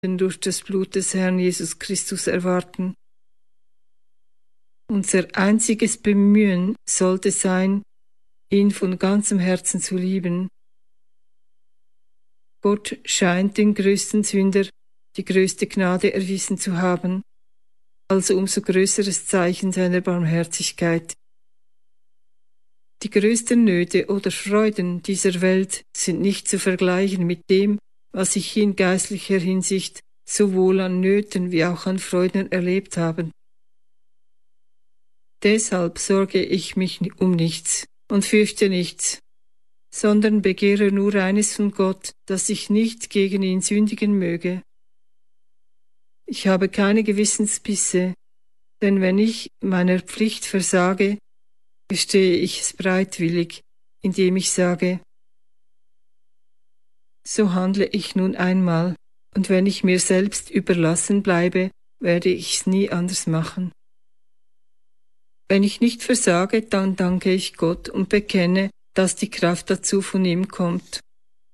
durch das Blut des Herrn Jesus Christus erwarten. Unser einziges Bemühen sollte sein, ihn von ganzem Herzen zu lieben. Gott scheint den größten Sünder die größte Gnade erwiesen zu haben, also umso größeres Zeichen seiner Barmherzigkeit. Die größten Nöte oder Freuden dieser Welt sind nicht zu vergleichen mit dem, was ich in geistlicher Hinsicht sowohl an Nöten wie auch an Freuden erlebt habe. Deshalb sorge ich mich um nichts und fürchte nichts, sondern begehre nur eines von Gott, dass ich nicht gegen ihn sündigen möge. Ich habe keine Gewissensbisse, denn wenn ich meiner Pflicht versage, gestehe ich es bereitwillig, indem ich sage, so handle ich nun einmal, und wenn ich mir selbst überlassen bleibe, werde ich's nie anders machen. Wenn ich nicht versage, dann danke ich Gott und bekenne, dass die Kraft dazu von ihm kommt.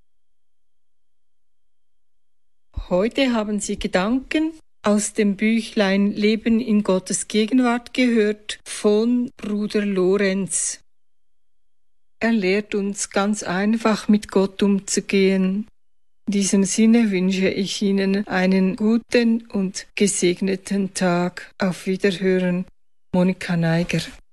Heute haben Sie Gedanken aus dem Büchlein Leben in Gottes Gegenwart gehört von Bruder Lorenz. Er lehrt uns ganz einfach mit Gott umzugehen. In diesem Sinne wünsche ich Ihnen einen guten und gesegneten Tag. Auf Wiederhören, Monika Neiger.